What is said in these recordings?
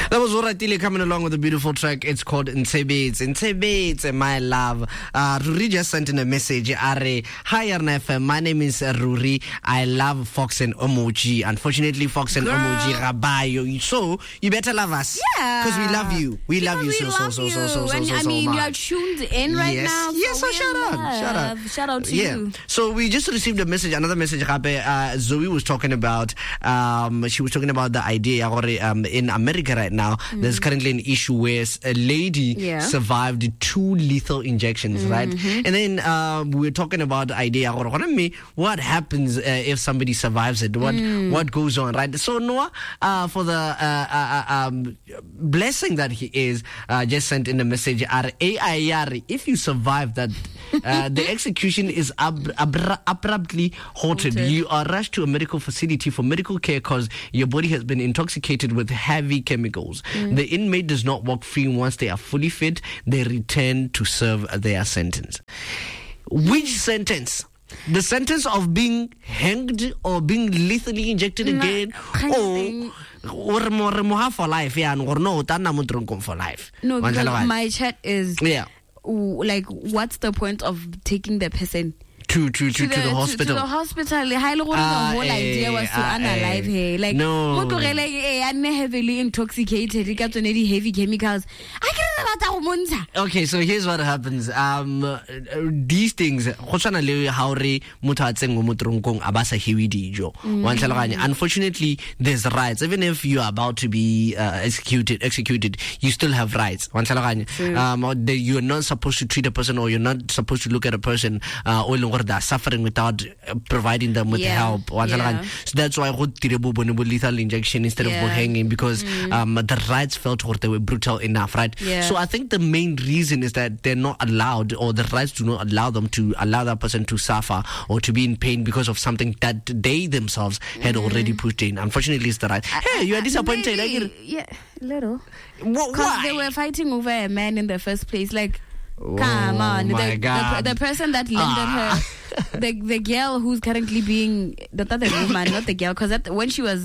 That was Oratile coming along with a beautiful track. It's called Ntebetse, my love. Ruri just sent in a message. Hi RNFM, my name is Ruri. I love Fox and Omoji. Unfortunately, Fox and Omoji rabayo. So you better love us. Yeah. Because we love you. We love you so much. I mean, you're tuned in right now. Yes, so shout out to you. So we just received another message. Zoe was talking about, she was talking about the idea in America right now, there's currently an issue where a lady survived 2 lethal injections, right? And then we're talking about the idea, what happens if somebody survives it? What goes on, right? So Noah, for the blessing that he is, just sent in a message, if you survive that, the execution is abruptly halted. You are rushed to a medical facility for medical care because your body has been intoxicated with heavy chemicals. The inmate does not walk free. Once they are fully fit, they return to serve their sentence. Which sentence? The sentence of being hanged or being lethally injected again, or more for life? For life. No, because my chat is like, what's the point of taking the person to the hospital? To the hospital. The whole idea was to unalive her. Like, no. Heavily intoxicated. He got heavy chemicals. Okay, so here's what happens. These things, unfortunately, there's rights. Even if you are about to be executed, you still have rights. You're not supposed to treat a person, or you're not supposed to look at a person that's suffering without providing them with help. So that's why I got lethal injection instead of hanging, because the rights felt they were brutal enough, right? So I think the main reason is that they're not allowed, or the rights do not allow them to allow that person to suffer or to be in pain because of something that they themselves had already put in. Unfortunately, it's the right. Hey, you are disappointed. Little. Why? They were fighting over a man in the first place. Like, come on, the person that landed her, the girl who's currently being the woman, not the girl, because when she was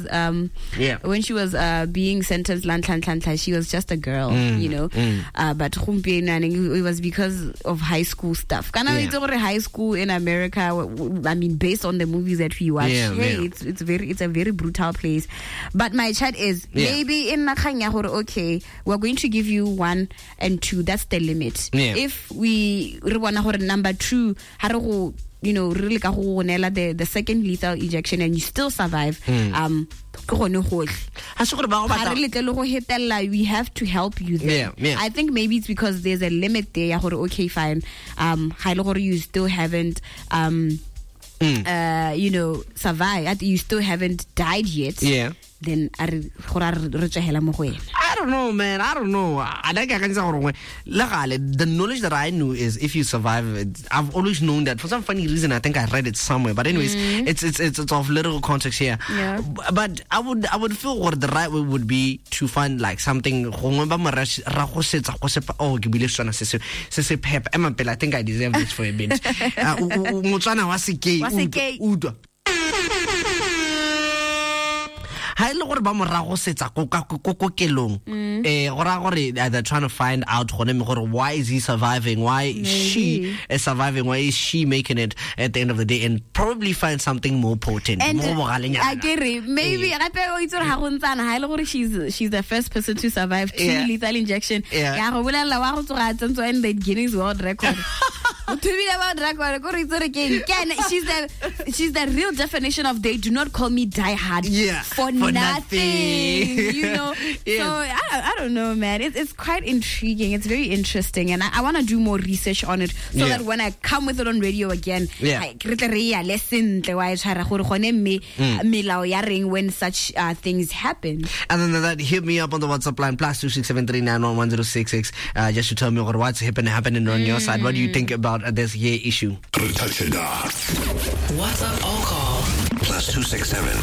being sentenced, she was just a girl, you know. But it was because of high school stuff. It's already high school in America. I mean, based on the movies that we watch, it's a very brutal place. But my chat is maybe in okay, we're going to give you 1 and 2. That's the limit. If we want number 2, really the second lethal injection and you still survive, we have to help you there. I think maybe it's because there's a limit there. Okay, fine. You still haven't survived. You still haven't died yet. Then I don't know, man. I don't know. The knowledge that I knew is if you survive, I've always known that. For some funny reason, I think I read it somewhere. But anyways, it's of little context here. But I would feel what the right way would be to find like something. I think I deserve this for a bit. They're trying to find out why is he surviving, why is she surviving, why is she making it at the end of the day, and probably find something more potent. And I get it. Maybe she's the first person to survive 2 lethal injection. And the Guinness World Record. She's the real definition of they do not call me die hard for nothing. You know. So I don't know, man. It's quite intriguing. It's very interesting, and I want to do more research on it so that when I come with it on radio again, when such things happen. And then that, hit me up on the WhatsApp line +26739111066 just to tell me what's happening on your side. What do you think about this issue? WhatsApp or call +267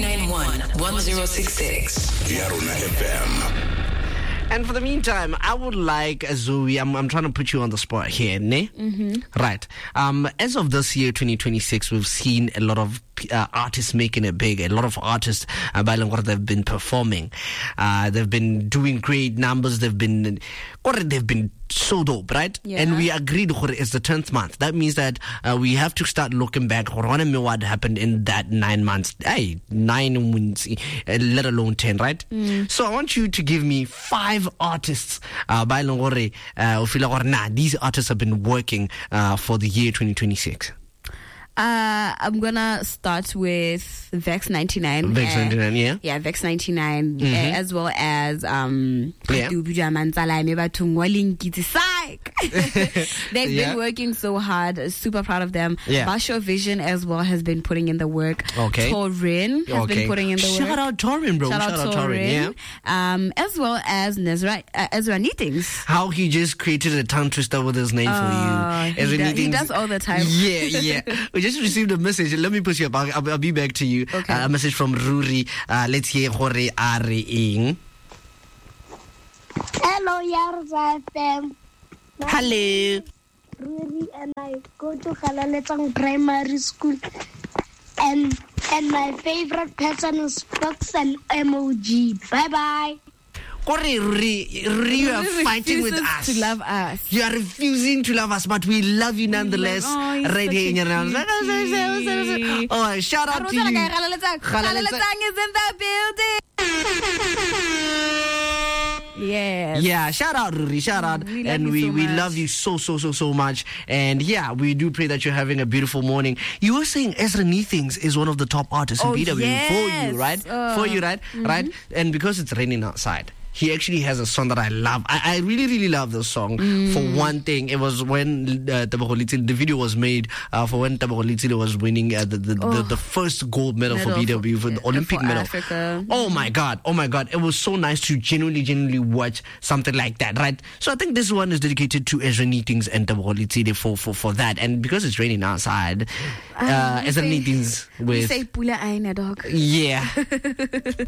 3911066. Yaruna FM. And for the meantime, I would like Zoe. I'm trying to put you on the spot here, ne? Right. As of this year, 2026, we've seen a lot of artists making it big. A lot of artists they've been performing. They've been doing great numbers. They've been so dope, right? Yeah. And we agreed it's the 10th month. That means that we have to start looking back what happened in that 9 months. 9 months, let alone 10, right? So I want you to give me 5 artists these artists have been working for the year 2026. I'm gonna start with Vex 99. Vex 99, yeah. Yeah, Vex 99, as well as They've been working so hard. Super proud of them. Yeah. Basho Vision as well has been putting in the work. Okay. Torin has been putting in the work. Shout out Torin, bro. Shout out Torin. Yeah. As well as Ezra Neatings. How he just created a tongue twister with his name for you. He does all the time. Yeah. We just received a message. Let me push you back. I'll be back to you. Okay. A message from Ruri. Let's hear Hore Ari. Hello, Yarza FM. Hello. Ruri, and I go to Kalaletang Primary School. And my favorite person is Fox and MOG. Bye-bye. Ruri, you are fighting with us. To love us. You are refusing to love us, but we love you nonetheless. Right here in your house. Oh, shout out to you. Kalaletang is in the building. Yes. Yeah, shout out, Ruri, shout out. And we love you so much. And yeah, we do pray that you're having a beautiful morning. You were saying Ezra Neatings is one of the top artists in BW for you, right? For you, right? Right? And because it's raining outside, he actually has a song that I love. I really, really love this song. For one thing, it was when Tebogo Letsile, the video was made for when Tebogo Letsile was winning the first gold medal for BW, for the Olympic medal. Africa. Oh my God. It was so nice to genuinely watch something like that, right? So I think this one is dedicated to Ezra Neatings and Tebogo Letsile for that. And because it's raining outside, Ezra Neatings with... We say Pula Aina, dog. Yeah.